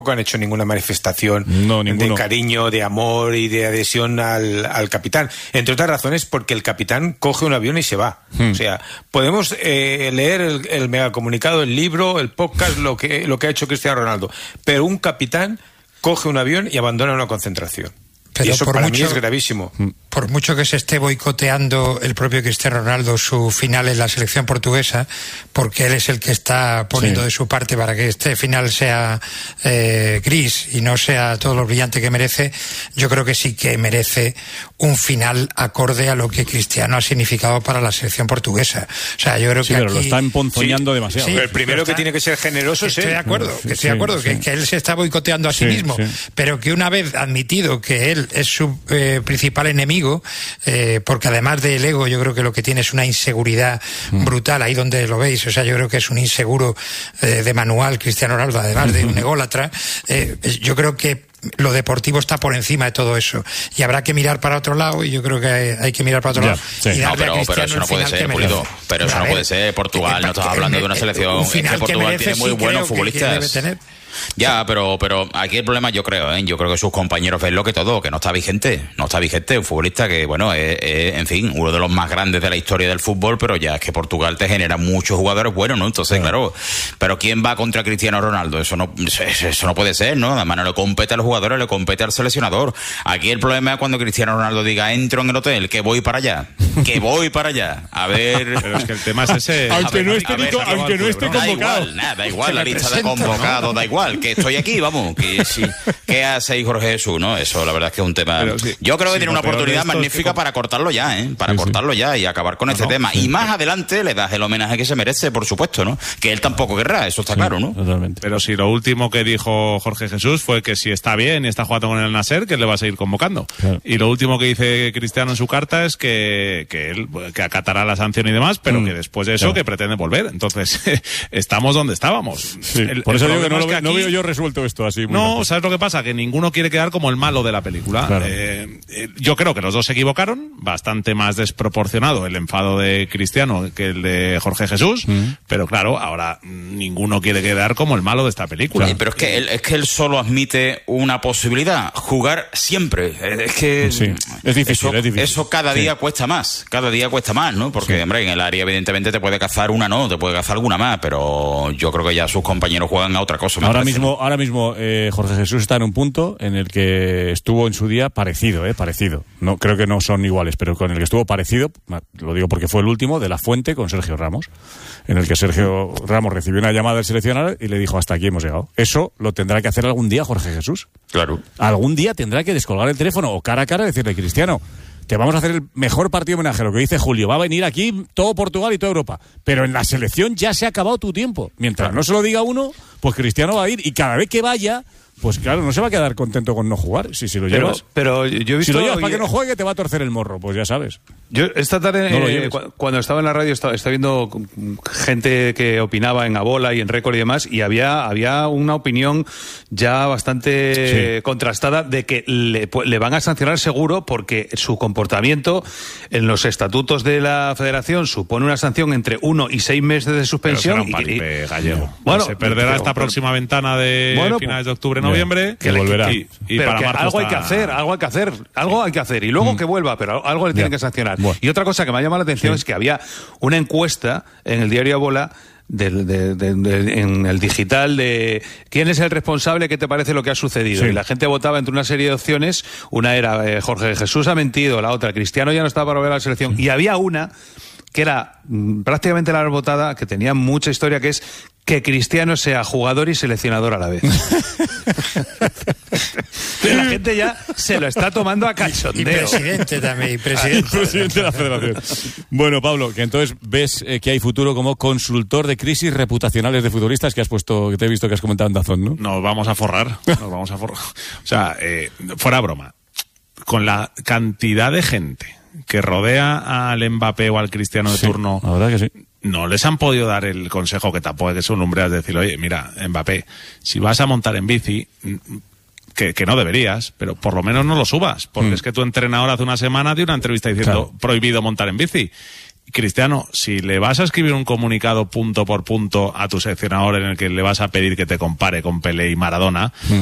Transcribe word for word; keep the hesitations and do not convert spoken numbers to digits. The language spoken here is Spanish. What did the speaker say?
han hecho ninguna manifestación no, de cariño, de amor y de adhesión al, al capitán. Entre otras razones porque el capitán coge un avión y se va. Hmm. O sea, podemos eh, leer el, el megacomunicado, el libro, el podcast, lo que, lo que ha hecho Cristiano Ronaldo, pero un capitán coge un avión y abandona una concentración. Pero y eso por para mucho, mí es gravísimo. Por mucho que se esté boicoteando el propio Cristiano Ronaldo su final en la selección portuguesa, porque él es el que está poniendo sí. de su parte para que este final sea eh, gris y no sea todo lo brillante que merece, yo creo que sí que merece un final acorde a lo que Cristiano ha significado para la selección portuguesa. O sea, yo creo sí, que pero aquí... lo está emponzoñando sí, demasiado. Sí, pero el primero que tiene que ser generoso es él. Estoy de acuerdo, sí, que estoy sí, de acuerdo, sí. que, que él se está boicoteando a sí, sí mismo, sí. pero que una vez admitido que él es su eh, principal enemigo, eh, porque además del ego yo creo que lo que tiene es una inseguridad mm. brutal, ahí donde lo veis, o sea, yo creo que es un inseguro eh, de manual Cristiano Ronaldo, además de un ególatra, eh, yo creo que lo deportivo está por encima de todo eso y habrá que mirar para otro lado y yo creo que hay, hay que mirar para otro ya, lado sí. y darle no, pero, a Cristiano pero eso no puede ser, Pulito, pero eso no puede ser. Portugal, no estás hablando de una selección, es que Portugal tiene muy buenos futbolistas. Ya, pero pero aquí el problema yo creo, ¿eh? yo creo que sus compañeros ven lo que todo, que no está vigente, no está vigente, un futbolista que, bueno, es, es, en fin, uno de los más grandes de la historia del fútbol, pero ya es que Portugal te genera muchos jugadores buenos, ¿no? Entonces, claro, pero ¿quién va contra Cristiano Ronaldo? Eso no eso no puede ser, ¿no? Además no le compete a los jugadores, le compete al seleccionador. Aquí el problema es cuando Cristiano Ronaldo diga, entro en el hotel, que voy para allá, que voy para allá, a ver... Pero es que el tema es ese... aunque ver, no esté, ver, Nico, aunque no esté convocado. Da igual, nada, da igual la lista de convocados, da igual, que estoy aquí, vamos, que sí. ¿Qué hace ahí Jorge Jesús, no? Eso la verdad es que es un tema... Sí, yo creo que sí, tiene una oportunidad magnífica es que... para cortarlo ya, ¿eh? Para sí, cortarlo sí. ya y acabar con no, este no, tema. Sí, y más sí. adelante le das el homenaje que se merece, por supuesto, ¿no? Que él tampoco querrá, eso está sí, claro, ¿no? Totalmente. Pero si lo último que dijo Jorge Jesús fue que si está bien y está jugando con el Nasser, que él le va a seguir convocando. Claro. Y lo último que dice Cristiano en su carta es que, que él que acatará la sanción y demás, pero mm. que después de eso claro. que pretende volver. Entonces, estamos donde estábamos. Sí, el, por el eso digo que no, es lo, que aquí, no veo yo resuelto esto así. Muy no, rápido. ¿sabes lo que pasa? Que ninguno quiere quedar como el malo de la película. Claro. Eh, eh, yo creo que los dos se equivocaron, bastante más desproporcionado el enfado de Cristiano que el de Jorge Jesús, mm. pero claro, ahora ninguno quiere quedar como el malo de esta película. Sí, pero es que él, es que él solo admite una posibilidad, jugar siempre. Es que sí. es difícil, eso, es difícil. Eso cada día sí. cuesta más, cada día cuesta más, ¿no? Porque, sí. hombre, en el área evidentemente te puede cazar una, no, te puede cazar alguna más, pero yo creo que ya sus compañeros juegan a otra cosa. Ahora mismo, ahora mismo eh, Jorge Jesús está en un punto en el que estuvo en su día parecido, eh, parecido. No creo que no son iguales, pero con el que estuvo parecido, lo digo porque fue el último, de La Fuente con Sergio Ramos, en el que Sergio Ramos recibió una llamada del seleccionador y le dijo, hasta aquí hemos llegado. Eso lo tendrá que hacer algún día Jorge Jesús. Claro. Algún día tendrá que descolgar el teléfono o cara a cara decirle, Cristiano, te vamos a hacer el mejor partido homenaje, lo que dice Julio, va a venir aquí todo Portugal y toda Europa, pero en la selección ya se ha acabado tu tiempo. Mientras claro. no se lo diga uno, pues Cristiano va a ir y cada vez que vaya, pues claro, no se va a quedar contento con no jugar. Si, si lo pero, llevas, pero yo he visto, si lo llevas para que no juegue, te va a torcer el morro, pues ya sabes. Yo esta tarde, no eh, cu- cuando estaba en la radio, estaba, estaba viendo gente que opinaba en Abola y en Récord y demás, y había, había una opinión ya bastante sí. contrastada de que le, le van a sancionar seguro porque su comportamiento en los estatutos de la Federación supone una sanción entre uno y seis meses de suspensión. Pero será un y, y, gallego. Bueno, se perderá pero, esta pero, próxima ventana de bueno, finales de octubre, noviembre, que, que volverá. Y, y pero para que marzo algo está... hay que hacer, algo hay que hacer, algo hay que hacer, y luego mm. que vuelva, pero algo le tienen yeah. que sancionar. Bueno. Y otra cosa que me ha llamado la atención sí. es que había una encuesta en el diario Abola de, de, de, de, en el digital de quién es el responsable, qué te parece lo que ha sucedido. Sí. Y la gente votaba entre una serie de opciones. Una era eh, Jorge Jesús ha mentido, la otra Cristiano ya no estaba para volver a la selección. Sí. Y había una que era mm, prácticamente la votada, que tenía mucha historia, que es que Cristiano sea jugador y seleccionador a la vez. La gente ya se lo está tomando a cachondeo. Y presidente también, y presidente. Ay, presidente de la Federación. Bueno, Pablo, que entonces ves eh, que hay futuro como consultor de crisis reputacionales de futbolistas que has puesto, que te he visto que has comentado en Dazón, ¿no? Nos vamos a forrar, nos vamos a forrar. O sea, eh, fuera broma, con la cantidad de gente que rodea al Mbappé o al Cristiano de sí, turno, la verdad que sí. No les han podido dar el consejo que tampoco es que son lumbreras de decir, oye, mira, Mbappé, si vas a montar en bici, que, que no deberías, pero por lo menos no lo subas, porque mm. es que tu entrenador hace una semana dio una entrevista diciendo claro. prohibido montar en bici. Cristiano, si le vas a escribir un comunicado punto por punto a tu seleccionador en el que le vas a pedir que te compare con Pelé y Maradona, mm.